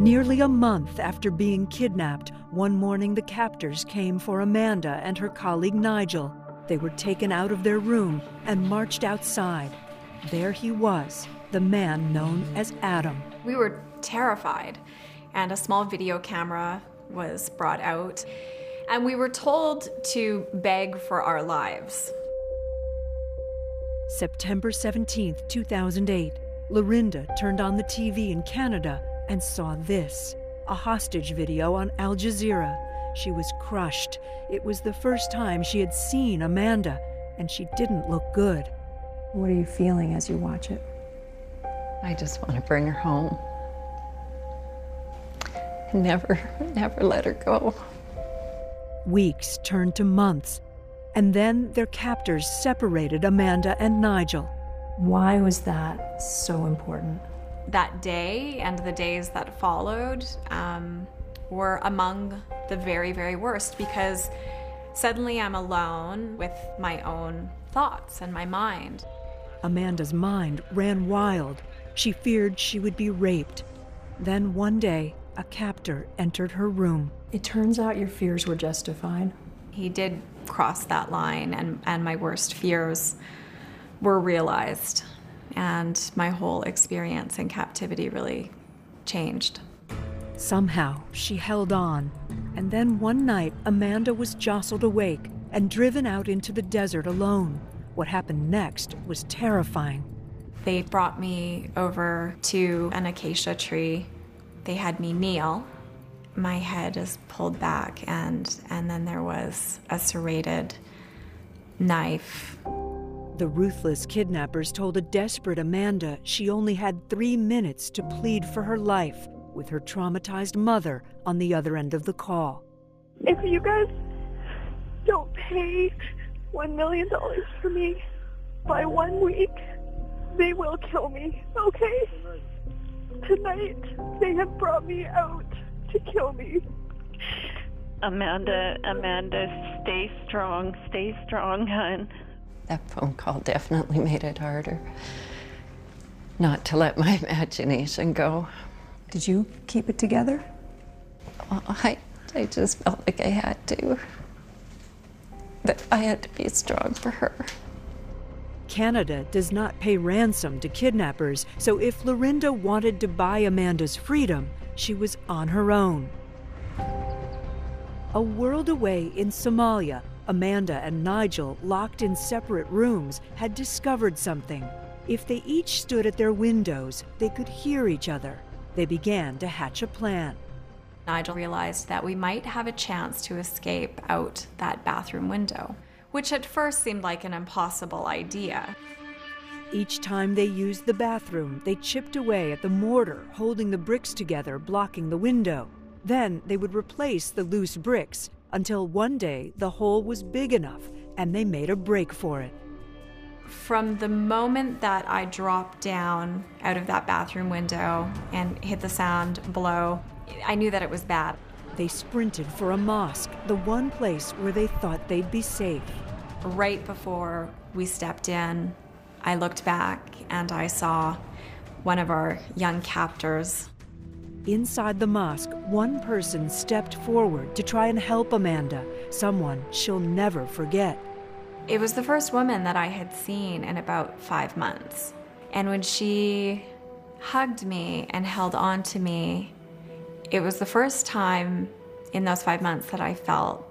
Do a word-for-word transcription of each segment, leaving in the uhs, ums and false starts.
Nearly a month after being kidnapped, one morning the captors came for Amanda and her colleague Nigel. They were taken out of their room and marched outside. There he was, the man known as Adam. We were terrified, and a small video camera was brought out, and we were told to beg for our lives. September seventeenth, two thousand eight, Lorinda turned on the T V in Canada and saw this, a hostage video on Al Jazeera. She was crushed. It was the first time she had seen Amanda, and she didn't look good. What are you feeling as you watch it? I just want to bring her home. And never, never let her go. Weeks turned to months, and then their captors separated Amanda and Nigel. Why was that so important? That day and the days that followed um, were among the very, very worst, because suddenly I'm alone with my own thoughts and my mind. Amanda's mind ran wild. She feared she would be raped. Then one day, a captor entered her room. It turns out your fears were justified. He did cross that line, and, and my worst fears were realized. And my whole experience in captivity really changed. Somehow, she held on. And then one night, Amanda was jostled awake and driven out into the desert alone. What happened next was terrifying. They brought me over to an acacia tree. They had me kneel. My head is pulled back, and, and then there was a serrated knife. The ruthless kidnappers told a desperate Amanda she only had three minutes to plead for her life, with her traumatized mother on the other end of the call. If you guys don't pay one million dollars for me by one week, they will kill me, okay? Tonight, they have brought me out to kill me. Amanda, Amanda, stay strong, stay strong, hon. That phone call definitely made it harder not to let my imagination go. Did you keep it together? Well, I, I just felt like I had to. That I had to be strong for her. Canada does not pay ransom to kidnappers, so if Lorinda wanted to buy Amanda's freedom, she was on her own. A world away in Somalia, Amanda and Nigel, locked in separate rooms, had discovered something. If they each stood at their windows, they could hear each other. They began to hatch a plan. Nigel realized that we might have a chance to escape out that bathroom window, which at first seemed like an impossible idea. Each time they used the bathroom, they chipped away at the mortar, holding the bricks together, blocking the window. Then they would replace the loose bricks, until one day the hole was big enough and they made a break for it. From the moment that I dropped down out of that bathroom window and hit the sound below, I knew that it was bad. They sprinted for a mosque, the one place where they thought they'd be safe. Right before we stepped in, I looked back and I saw one of our young captors. Inside the mosque, one person stepped forward to try and help Amanda, someone she'll never forget. It was the first woman that I had seen in about five months. And when she hugged me and held on to me, it was the first time in those five months that I felt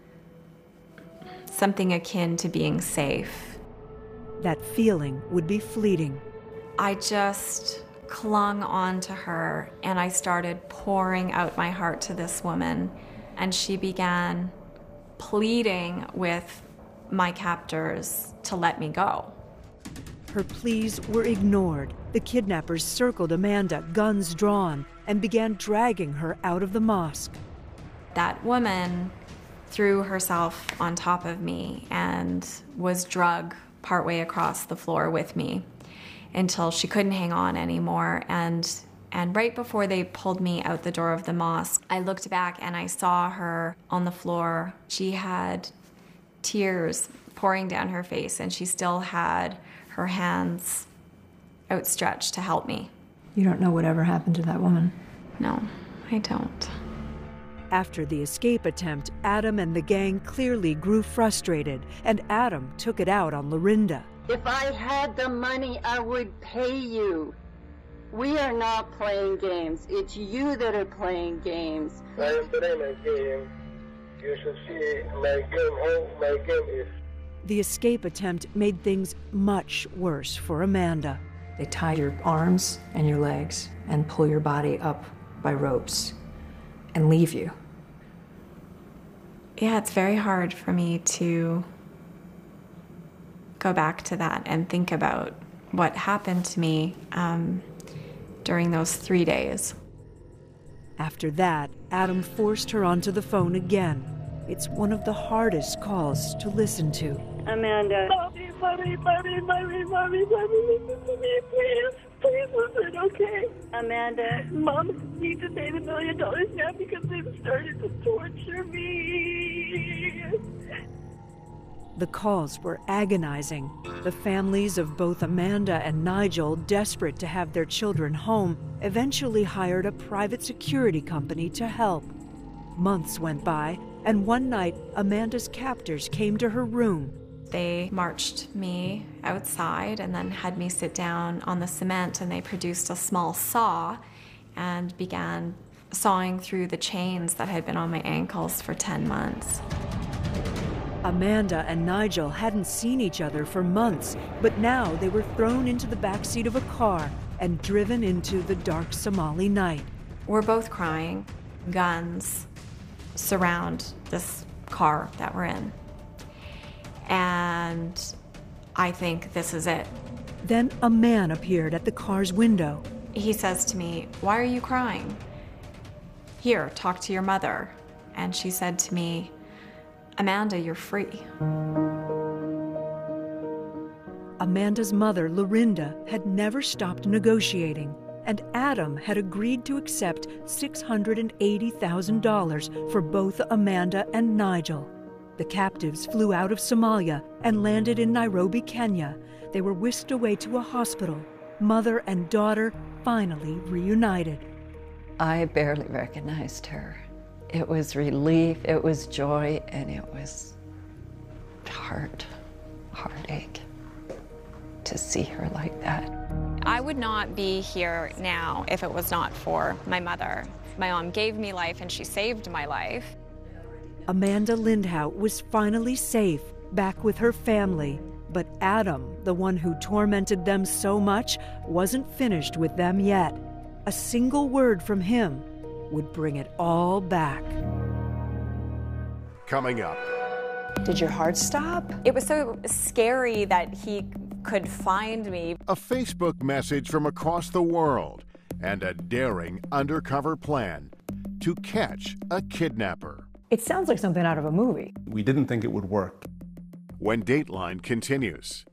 something akin to being safe. That feeling would be fleeting. I just clung on to her and I started pouring out my heart to this woman, and she began pleading with my captors to let me go. Her pleas were ignored. The kidnappers circled Amanda, guns drawn, and began dragging her out of the mosque. That woman threw herself on top of me and was drug partway across the floor with me until she couldn't hang on anymore. And, and right before they pulled me out the door of the mosque, I looked back and I saw her on the floor. She had tears pouring down her face, and she still had her hands outstretched to help me. You don't know whatever happened to that woman? No, I don't. After the escape attempt, Adam and the gang clearly grew frustrated, and Adam took it out on Lorinda. If I had the money, I would pay you. We are not playing games. It's you that are playing games. I am playing a game. You should see my game, how my game is. The escape attempt made things much worse for Amanda. They tie your arms and your legs and pull your body up by ropes and leave you. Yeah, it's very hard for me to go back to that and think about what happened to me um, during those three days. After that, Adam forced her onto the phone again. It's one of the hardest calls to listen to. Amanda. Mommy, mommy, mommy, mommy, mommy, mommy, listen to me, please. Please listen, okay? Amanda. Mom needs to pay the million dollars now because they've started to torture me. The calls were agonizing. The families of both Amanda and Nigel, desperate to have their children home, eventually hired a private security company to help. Months went by, and one night, Amanda's captors came to her room. They marched me outside and then had me sit down on the cement, and they produced a small saw and began sawing through the chains that had been on my ankles for ten months. Amanda and Nigel hadn't seen each other for months, but now they were thrown into the backseat of a car and driven into the dark Somali night. We're both crying. Guns surround this car that we're in. And I think this is it. Then a man appeared at the car's window. He says to me, "Why are you crying? Here, talk to your mother." And she said to me, "Amanda, you're free." Amanda's mother, Lorinda, had never stopped negotiating, and Adam had agreed to accept six hundred eighty thousand dollars for both Amanda and Nigel. The captives flew out of Somalia and landed in Nairobi, Kenya. They were whisked away to a hospital. Mother and daughter finally reunited. I barely recognized her. It was relief, it was joy, and it was heart, heartache to see her like that. I would not be here now if it was not for my mother. My mom gave me life and she saved my life. Amanda Lindhout was finally safe, back with her family. But Adam, the one who tormented them so much, wasn't finished with them yet. A single word from him would bring it all back. Coming up. Did your heart stop? It was so scary that he could find me. A Facebook message from across the world and a daring undercover plan to catch a kidnapper. It sounds like something out of a movie. We didn't think it would work. When Dateline continues.